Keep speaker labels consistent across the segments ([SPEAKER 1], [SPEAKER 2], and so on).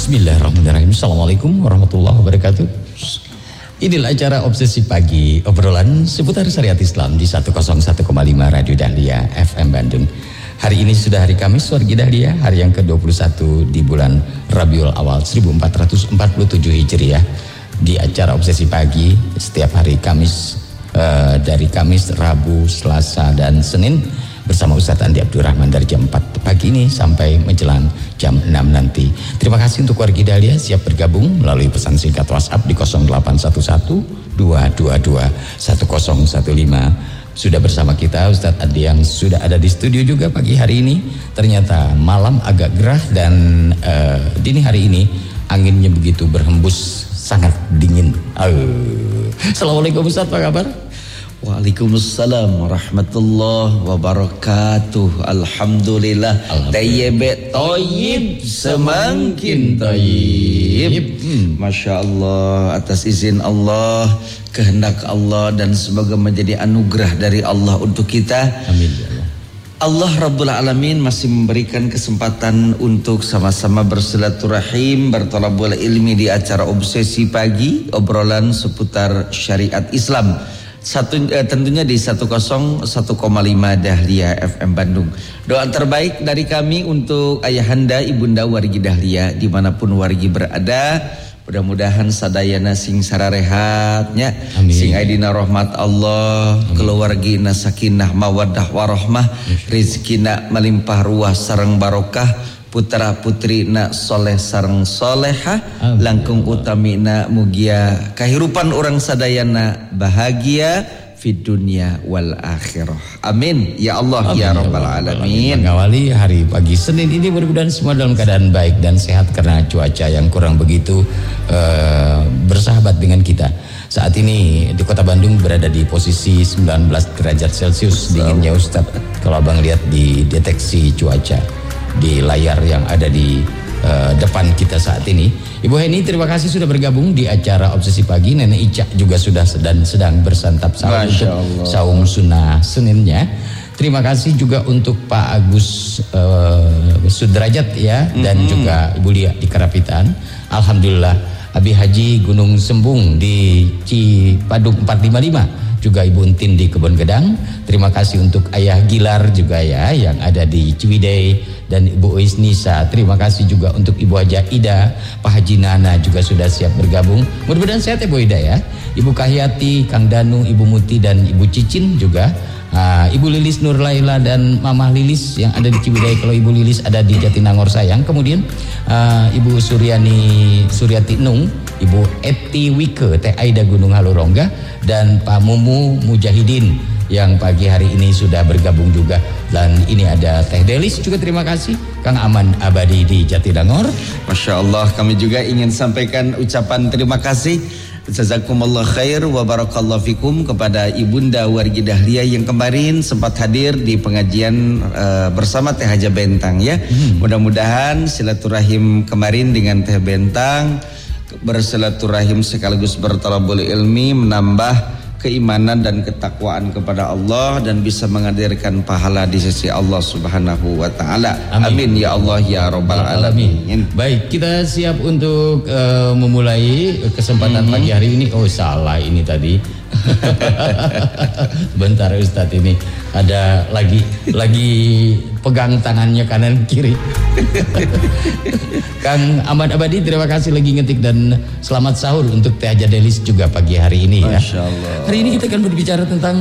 [SPEAKER 1] Bismillahirrahmanirrahim. Assalamualaikum warahmatullahi wabarakatuh. Inilah acara Obsesi Pagi, obrolan seputar syariat Islam di 101,5 Radio Dahlia FM Bandung. Hari ini sudah hari Kamis, Wargi Dahlia, hari yang ke-21 di bulan Rabiul Awal 1447 Hijriah. Di acara Obsesi Pagi setiap hari Kamis, dari Kamis, Rabu, Selasa, dan Senin bersama Ustadz Andi Abdurrahman dari jam 4 pagi ini sampai menjelang jam 6 nanti. Terima kasih untuk wargi Dahlia siap bergabung melalui pesan singkat WhatsApp di 0811 222 1015. Sudah bersama kita Ustadz Andi yang sudah ada di studio juga pagi hari ini. Ternyata malam agak gerah dan dini hari ini anginnya begitu berhembus, sangat dingin. Assalamualaikum Ustadz, apa kabar?
[SPEAKER 2] Waalaikumsalam warahmatullahi wabarakatuh. Alhamdulillah. Tayyib toyib semakin toyib. Masya Allah, atas izin Allah, kehendak Allah, dan semoga menjadi anugerah dari Allah untuk kita.
[SPEAKER 1] Amin.
[SPEAKER 2] Allah Rabbul Alamin masih memberikan kesempatan untuk sama-sama bersilaturahim, bertolabul ilmi di acara Obsesi Pagi, obrolan seputar syariat Islam. Tentunya di 101,5 Dahlia FM Bandung. Doa terbaik dari kami untuk ayahanda ibunda wargi Dahlia dimanapun wargi berada. Mudah-mudahan sadayana sing sararehatnya, sing aidina rahmat Allah, keluargina sakinah mawaddah warahmah, rizkina melimpah ruah sareng barokah, putra putrina soleh sareng soleha, langkung utamina mugia kahirupan orang sadayana bahagia fid dunya wal akhirah. Amin ya Allah. Amin, ya rabbal alamin.
[SPEAKER 1] Mengawali hari pagi Senin ini mudah-mudahan semua dalam keadaan baik dan sehat karena cuaca yang kurang begitu bersahabat dengan kita. Saat ini di Kota Bandung berada di posisi 19 derajat Celcius dinginnya Ustadz. Kalau Abang lihat di deteksi cuaca di layar yang ada di depan kita saat ini. Ibu Heni, terima kasih sudah bergabung di acara Obsesi Pagi. Nenek Ica juga sudah sedang bersantap sahur untuk saum sunnah Seninnya. Terima kasih juga untuk Pak Agus Sudrajat ya, dan juga Ibu Lia di Karapitan. Alhamdulillah. Abi Haji Gunung Sembung di Cipadung 455, juga Ibu Untin di Kebon Gedang. Terima kasih untuk Ayah Gilar juga ya yang ada di Ciwidey, dan Ibu Ois Nisa. Terima kasih juga untuk Ibu Haja Ida, Pak Haji Nana juga sudah siap bergabung. Mudah-mudahan sehat ya Bu Ida ya. Ibu Kahyati, Kang Danu, Ibu Muti, dan Ibu Cicin juga. Ibu Lilis Nur Laila dan Mama Lilis yang ada di Ciwidey. Kalau Ibu Lilis ada di Jatinangor sayang. Kemudian Ibu Suryati Nung, Ibu Eti Wike, Teh Aida Gunung Halurongga, dan Pak Mumu Mujahidin yang pagi hari ini sudah bergabung juga. Dan ini ada Teh Delis juga, terima kasih. Kang Aman Abadi di Jatinangor.
[SPEAKER 2] Masya Allah, kami juga ingin sampaikan ucapan terima kasih, jazakumullah khair wa barakallahu fikum, kepada ibunda wargi Dahlia yang kemarin sempat hadir di pengajian bersama Teh Haja Bentang ya. Mudah-mudahan silaturahim kemarin dengan Teh Bentang, bersilaturahim sekaligus bertalabul ilmi, menambah keimanan dan ketakwaan kepada Allah, dan bisa menghadirkan pahala di sisi Allah Subhanahu wa taala. Amin ya Allah ya rabbal alamin.
[SPEAKER 1] Baik, kita siap untuk memulai kesempatan pagi hari ini. Oh, salah ini tadi. Bentar Ustadz, ini ada lagi pegang tangannya kanan kiri. Kang Ahmad Abadi, terima kasih lagi ngetik, dan selamat sahur untuk Teh Haja Delis juga pagi hari ini ya.
[SPEAKER 2] Masya Allah.
[SPEAKER 1] Hari ini kita akan berbicara tentang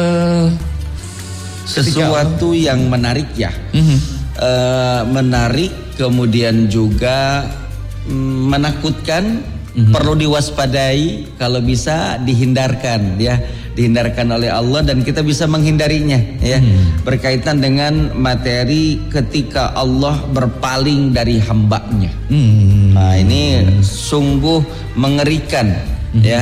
[SPEAKER 2] sesuatu yang menarik ya. Menarik, kemudian juga menakutkan. Perlu diwaspadai, kalau bisa dihindarkan ya, dihindarkan oleh Allah, dan kita bisa menghindarinya ya. Berkaitan dengan materi ketika Allah berpaling dari hambanya. Nah, ini sungguh mengerikan ya.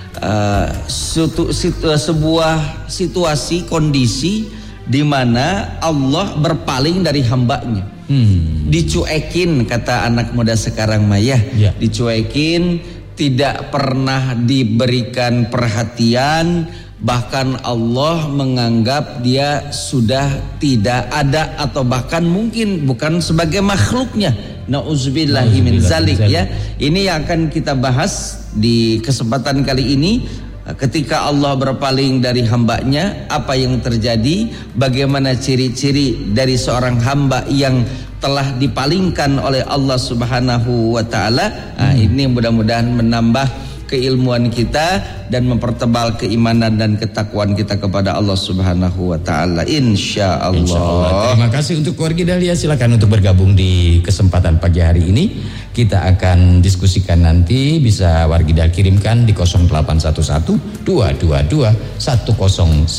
[SPEAKER 2] Sebuah situasi, kondisi di mana Allah berpaling dari hambanya. Dicuekin, kata anak muda sekarang Maya, dicuekin, tidak pernah diberikan perhatian, bahkan Allah menganggap dia sudah tidak ada, atau bahkan mungkin bukan sebagai makhluknya, Nauzubillahi min zalik ya. Ini yang akan kita bahas di kesempatan kali ini. Ketika Allah berpaling dari hambanya, apa yang terjadi? Bagaimana ciri-ciri dari seorang hamba yang telah dipalingkan oleh Allah Subhanahu wa taala. Ini mudah-mudahan menambah keilmuan kita dan mempertebal keimanan dan ketakwaan kita kepada Allah Subhanahu wa taala, insyaallah.
[SPEAKER 1] Terima kasih untuk keluarga Dahlia. Silakan untuk bergabung di kesempatan pagi hari ini. Kita akan diskusikan nanti, bisa warga kirimkan di 0811 222 1015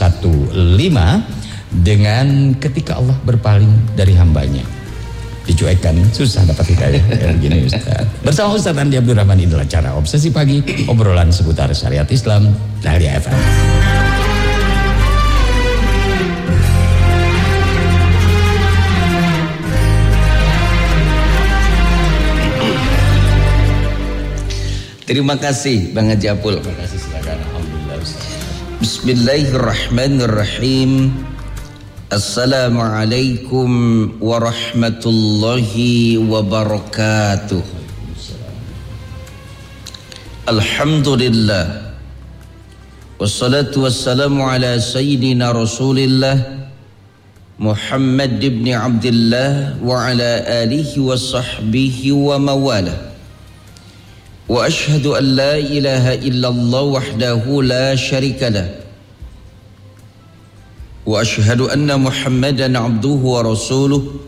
[SPEAKER 1] dengan ketika Allah berpaling dari hambanya. Dicuekkan, susah dapat hidayah ya, begini Ustaz. Bersama Ustaz Andi Abdurrahman, inilah cara obsesi pagi, obrolan seputar syariat Islam Dahlia FM.
[SPEAKER 2] Terima kasih Bang Haji Apul.
[SPEAKER 1] Terima kasih, silakan. Alhamdulillah Ustaz.
[SPEAKER 2] Bismillahirrahmanirrahim. Assalamualaikum warahmatullahi wabarakatuh. Alhamdulillah. Wassalatu wassalamu ala sayyidina Rasulillah Muhammad ibn Abdullah wa ala alihi wa sahbihi wa mawalah. Wa ashhadu an la ilaha illallah wahdahu la syarika lah. Wa ashhadu anna Muhammadan abduhu wa rasuluh.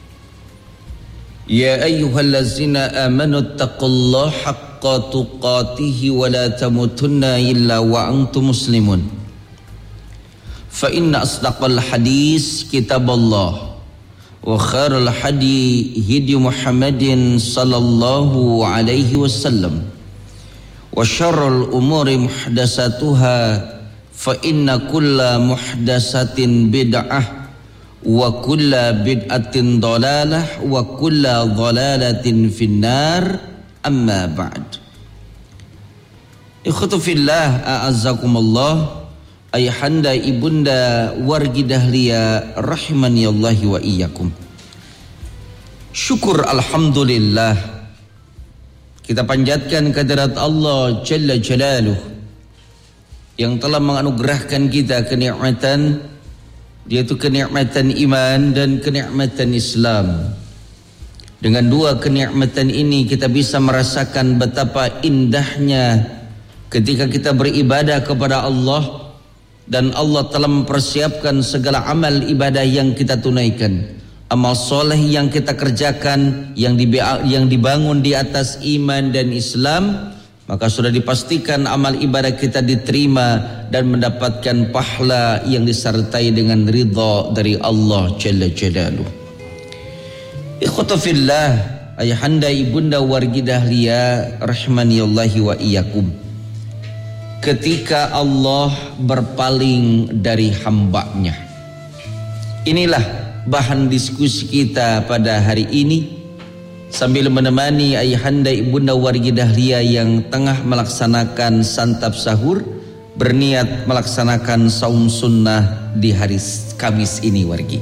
[SPEAKER 2] Ya ayyuhallazina amanu taqullaha haqqa tuqatih wa la tamutunna illa wa antum muslimun. Fa inna asdaqal hadis kitaballah wa khairul hadi hadi Muhammadin sallallahu alaihi wasallam wa syarrul umuri muhdatsatuha fa inna kulla muhdatsatin bid'ah wa kulla bid'atin dhalalah wa kulla dhalalatin finnar, amma ba'd. Ikhwatu fillah, a'azzakumullah, ayahanda ibunda wargi Dahlia rahimani Allah wa iyyakum. Syukur alhamdulillah, kita panjatkan kehadirat Allah Jalla Jalaluh yang telah menganugerahkan kita kenikmatan, yaitu kenikmatan iman dan kenikmatan Islam. Dengan dua kenikmatan ini kita bisa merasakan betapa indahnya ketika kita beribadah kepada Allah, dan Allah telah mempersiapkan segala amal ibadah yang kita tunaikan, amal soleh yang kita kerjakan, yang dibangun di atas iman dan Islam, maka sudah dipastikan amal ibadah kita diterima dan mendapatkan pahala yang disertai dengan ridha dari Allah Jalla Jalaluh. Ikhwata fillah, ayahanda ibunda wargi Dahlia rahmani Allah wa iyyakum. Ketika Allah berpaling dari hambanya, inilah bahan diskusi kita pada hari ini, sambil menemani ayahanda ibunda wargi Dahlia yang tengah melaksanakan santap sahur, berniat melaksanakan saum sunnah di hari Kamis ini wargi.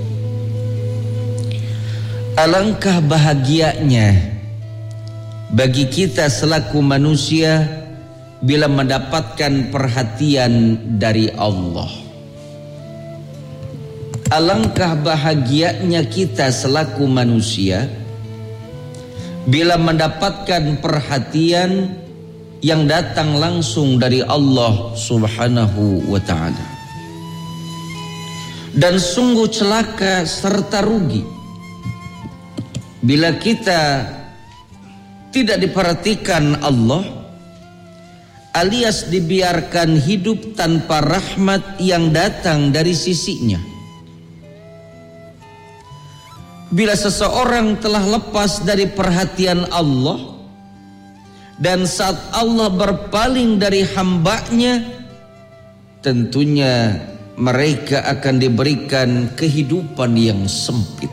[SPEAKER 2] Alangkah bahagianya bagi kita selaku manusia bila mendapatkan perhatian dari Allah. Alangkah bahagianya kita selaku manusia bila mendapatkan perhatian yang datang langsung dari Allah Subhanahu wa ta'ala. Dan sungguh celaka serta rugi bila kita tidak diperhatikan Allah, alias dibiarkan hidup tanpa rahmat yang datang dari sisinya. Bila seseorang telah lepas dari perhatian Allah, dan saat Allah berpaling dari hambanya, tentunya mereka akan diberikan kehidupan yang sempit.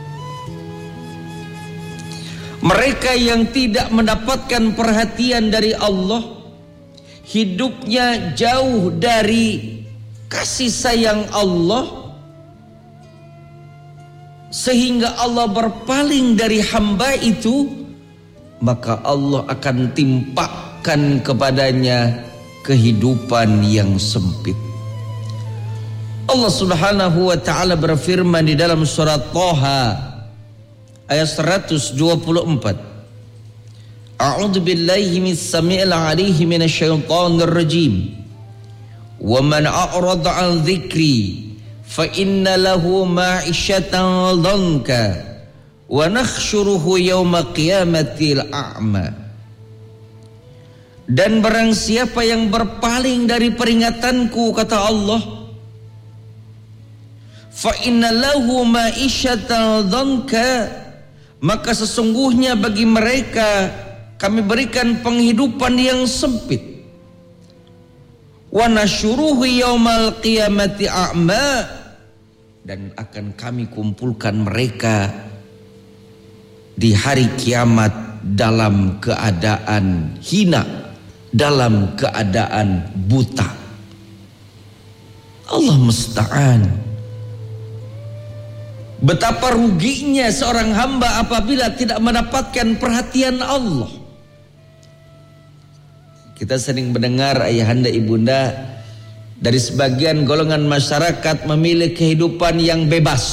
[SPEAKER 2] Mereka yang tidak mendapatkan perhatian dari Allah, hidupnya jauh dari kasih sayang Allah, sehingga Allah berpaling dari hamba itu, maka Allah akan timpakan kepadanya kehidupan yang sempit. Allah Subhanahu wa taala berfirman di dalam surat Thaha ayat 124. A'udzu billahi mis-sami'il 'aliim minasyaitonir rajim. Wa man a'rada 'an dzikri fa inna lahu ma'isyatan dhanka wa nakhshuruhu yauma qiyamatil a'ma. Dan barang siapa yang berpaling dari peringatanku, kata Allah, fa inna lahu ma'isyatan dhanka, maka sesungguhnya bagi mereka kami berikan penghidupan yang sempit. Wa nasyuruhu yaumal qiyamati a'ma, dan akan kami kumpulkan mereka di hari kiamat dalam keadaan hina, dalam keadaan buta. Allah musta'an. Betapa ruginya seorang hamba apabila tidak mendapatkan perhatian Allah. Kita sering mendengar ayahanda ibunda dari sebagian golongan masyarakat memilih kehidupan yang bebas,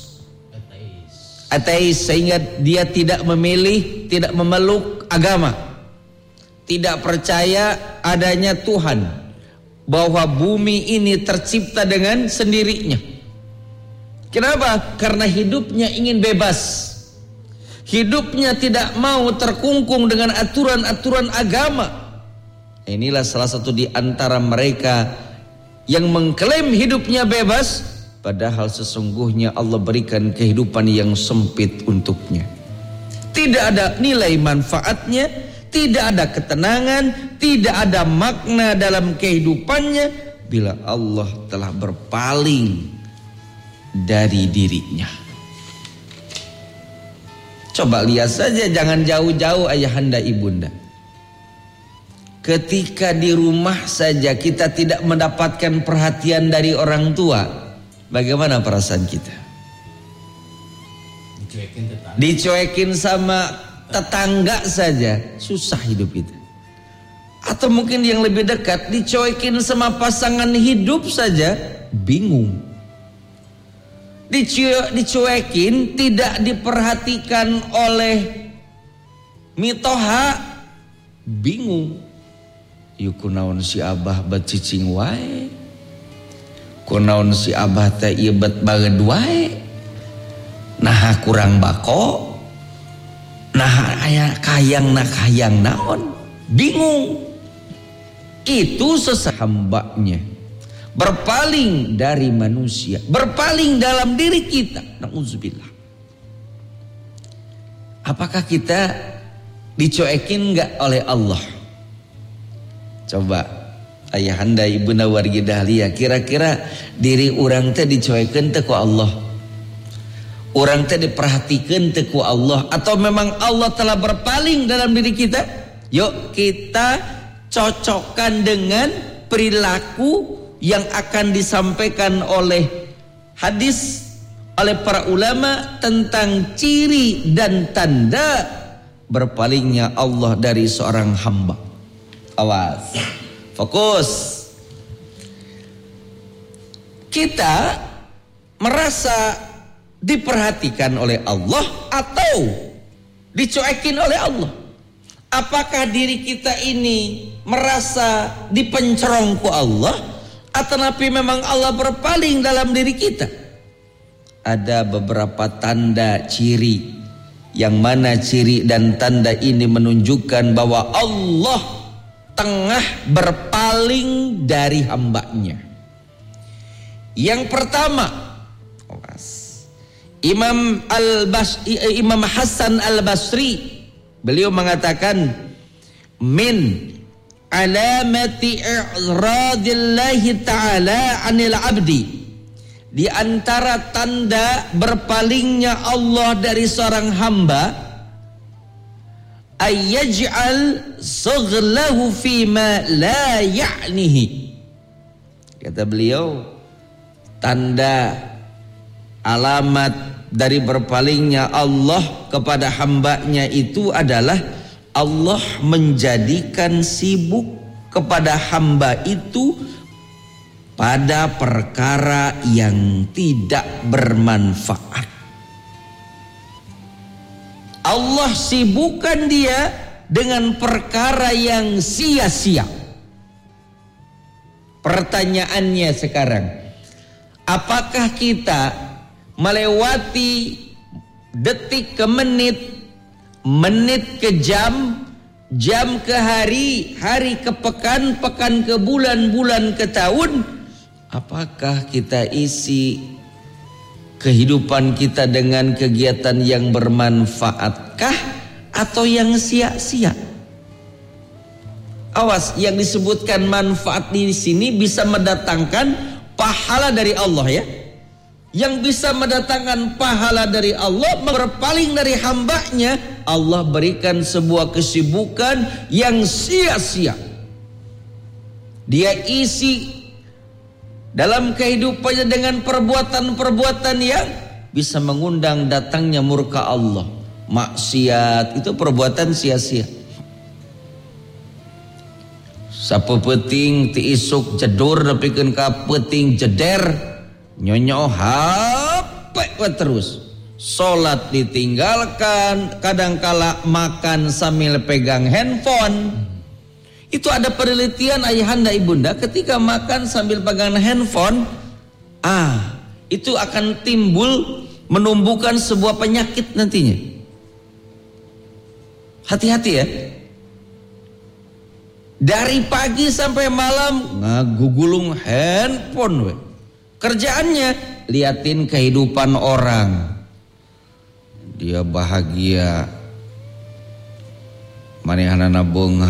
[SPEAKER 2] ateis, sehingga dia tidak memilih, tidak memeluk agama, tidak percaya adanya Tuhan, bahwa bumi ini tercipta dengan sendirinya. Kenapa? Karena hidupnya ingin bebas, hidupnya tidak mau terkungkung dengan aturan-aturan agama. Inilah salah satu di antara mereka yang mengklaim hidupnya bebas, padahal sesungguhnya Allah berikan kehidupan yang sempit untuknya. Tidak ada nilai manfaatnya, tidak ada ketenangan, tidak ada makna dalam kehidupannya bila Allah telah berpaling dari dirinya. Coba lihat saja, jangan jauh-jauh ayahanda ibunda. Ketika di rumah saja kita tidak mendapatkan perhatian dari orang tua, bagaimana perasaan kita? Dicuekin sama tetangga saja, susah hidup kita. Atau mungkin yang lebih dekat, dicuekin sama pasangan hidup saja, bingung. Dicuekin, tidak diperhatikan oleh mitoha, bingung. Yuk kunaon si abah bet cicing wae, kunaon si abah teh ieu bet bageud wae, nah kurang bako, nah aya kayang naon, bingung. Itu sesambanya berpaling dari manusia, berpaling dalam diri kita. Nauzubillah. Apakah kita dicuekin enggak oleh Allah? Coba ayahanda ibunda wargi dahlia, kira-kira diri orang teh dicuekeun teh ku Allah, orang teh diperhatikan teh ku Allah, atau memang Allah telah berpaling dalam diri kita? Yuk kita cocokkan dengan perilaku yang akan disampaikan oleh hadis, oleh para ulama tentang ciri dan tanda berpalingnya Allah dari seorang hamba. Awas, fokus. Kita merasa diperhatikan oleh Allah atau dicuekin oleh Allah? Apakah diri kita ini merasa dipencerong ku Allah, atau napi memang Allah berpaling dalam diri kita? Ada beberapa tanda ciri, yang mana ciri dan tanda ini menunjukkan bahwa Allah tengah berpaling dari hambanya. Yang pertama, Imam Hasan Al-Basri, beliau mengatakan, min alamati i'radillahi ta'ala 'anil 'abdi, di antara tanda berpalingnya Allah dari seorang hamba, ayyaj'al saghlahu fima la ya'nihi. Kata beliau, tanda alamat dari berpalingnya Allah kepada hambanya itu adalah Allah menjadikan sibuk kepada hamba itu pada perkara yang tidak bermanfaat. Allah sibukkan dia dengan perkara yang sia-sia. Pertanyaannya sekarang, apakah kita melewati detik ke menit, menit ke jam, jam ke hari, hari ke pekan, pekan ke bulan, bulan ke tahun? Apakah kita isi kehidupan kita dengan kegiatan yang bermanfaatkah atau yang sia-sia? Awas, yang disebutkan manfaat di sini bisa mendatangkan pahala dari Allah ya. Yang bisa mendatangkan pahala dari Allah, berpaling dari hambanya, Allah berikan sebuah kesibukan yang sia-sia. Dia isi dalam kehidupannya dengan perbuatan-perbuatan yang bisa mengundang datangnya murka Allah. Maksiat itu perbuatan sia-sia. Sapa peting ti isuk jedur nepikeun ka peting jeder, nyonyo hape terus. Salat ditinggalkan, kadangkala makan sambil pegang handphone. Itu ada penelitian ayahanda ibunda, ketika makan sambil pegang handphone, itu akan timbul menumbuhkan sebuah penyakit nantinya. Hati-hati ya. Dari pagi sampai malam ngagugulung handphone we. Kerjaannya liatin kehidupan orang. Dia bahagia. Manehanana beungah